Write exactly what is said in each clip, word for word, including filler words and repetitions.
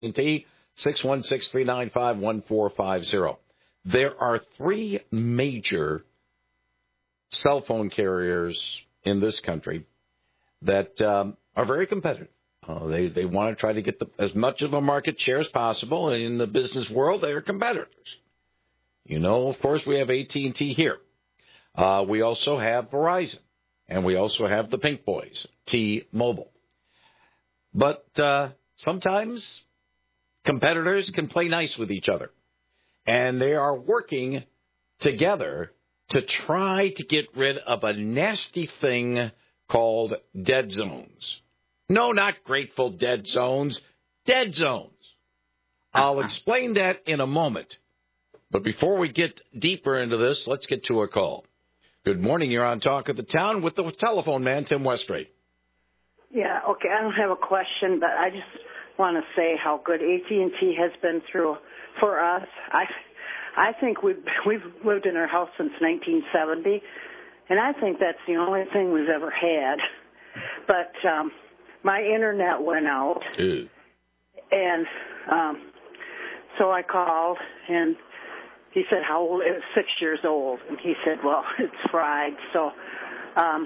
T, six one six, three nine five, one four five zero. There are three major cell phone carriers in this country that um, are very competitive. Uh, they they want to try to get the, as much of a market share as possible. And in the business world, they are competitors. You know, of course, we have A T and T here. Uh, we also have Verizon. And we also have the Pink Boys, T-Mobile. But uh, sometimes competitors can play nice with each other. And they are working together to try to get rid of a nasty thing called dead zones. No, not Grateful Dead zones, dead zones. I'll explain that in a moment. But before we get deeper into this, let's get to a call. Good morning. You're on Talk of the Town with the telephone man, Tim Westray. Yeah, okay. I don't have a question, but I just want to say how good A T and T has been through for us. I I think we've, we've lived in our house since nineteen seventy, and I think that's the only thing we've ever had. But um, my internet went out, Ew. and um, so I called, and he said, how old? It was six years old. And he said, well, it's fried. So um,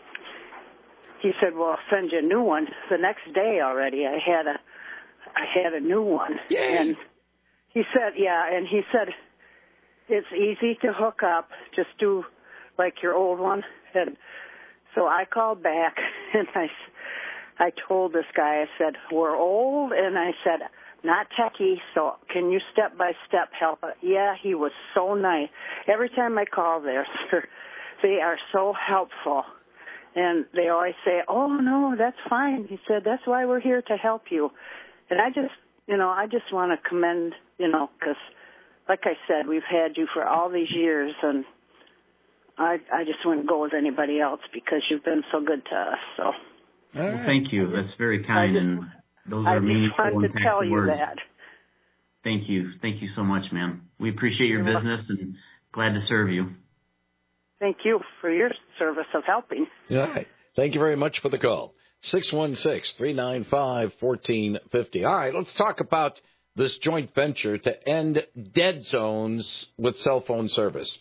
he said, well, I'll send you a new one. The next day already, I had a, I had a new one. Yay. And he said, yeah, and he said, it's easy to hook up. Just do like your old one. And so I called back, and I, I told this guy, I said, we're old, and I said, not techie, so can you step-by-step help? Yeah, he was so nice. Every time I call there, sir, they are so helpful. And they always say, oh, no, that's fine. He said, that's why we're here to help you. And I just, you know, I just want to commend, you know, because, like I said, we've had you for all these years, and I I just wouldn't go with anybody else because you've been so good to us. So, well, thank you. That's very kind, just, and those are I meaningful, just wanted to tell you words. that. Thank you. Thank you so much, ma'am. We appreciate your You're business and glad to serve you. Thank you for your service of helping. All right. Thank you very much for the call. six one six, three nine five, one four five zero. All right, let's talk about this joint venture to end dead zones with cell phone service.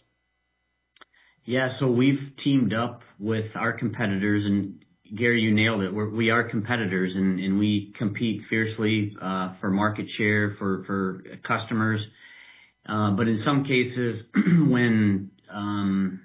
Yeah, so we've teamed up with our competitors, and Gary, you nailed it. We're, we are competitors, and, and we compete fiercely uh, for market share, for, for customers. Uh, but in some cases, when um,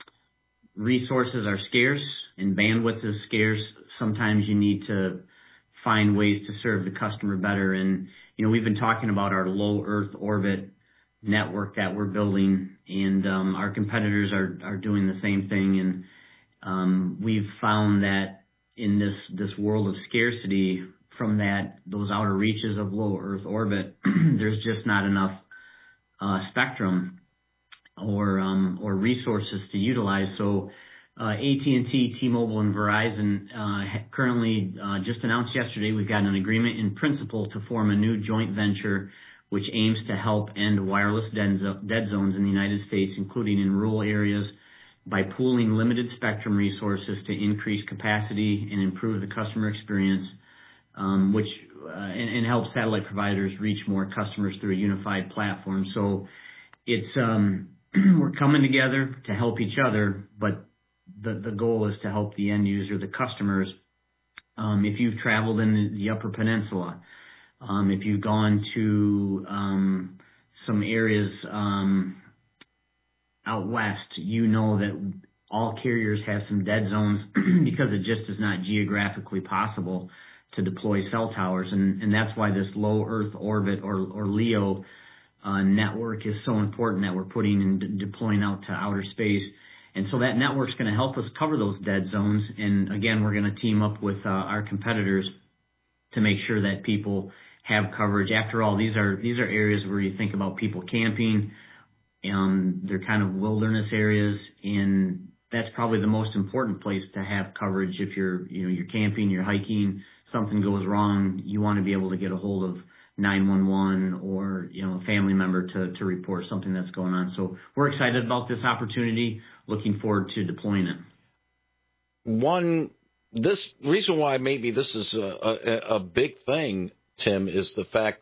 resources are scarce and bandwidth is scarce, sometimes you need to find ways to serve the customer better. And, you know, we've been talking about our low Earth orbit network that we're building, and um, our competitors are, are doing the same thing. And um, we've found that in this, this world of scarcity, from that those outer reaches of low Earth orbit, there's just not enough uh, spectrum or um, or resources to utilize. So uh, A T and T, T-Mobile, and Verizon uh, currently uh, just announced yesterday we've got an agreement in principle to form a new joint venture which aims to help end wireless dead zones in the United States, including in rural areas, by pooling limited spectrum resources to increase capacity and improve the customer experience, um, which uh, and, and help satellite providers reach more customers through a unified platform. So it's um, we're coming together to help each other, but the, the goal is to help the end user, the customers. Um, if you've traveled in the, the Upper Peninsula, um, if you've gone to um, some areas um, out west, you know that all carriers have some dead zones because it just is not geographically possible to deploy cell towers. And, and that's why this low Earth orbit or, or LEO uh, network is so important that we're putting and de- deploying out to outer space. And so that network's going to help us cover those dead zones. And again, we're going to team up with uh, our competitors to make sure that people have coverage. After all, these are these are areas where you think about people camping. Um, they're kind of wilderness areas, and that's probably the most important place to have coverage. If you're you know you're camping, you're hiking, something goes wrong, you want to be able to get a hold of nine one one or you know a family member to to report something that's going on. So we're excited about this opportunity. Looking forward to deploying it. One, this reason why maybe this is a, a, a big thing Tim, is the fact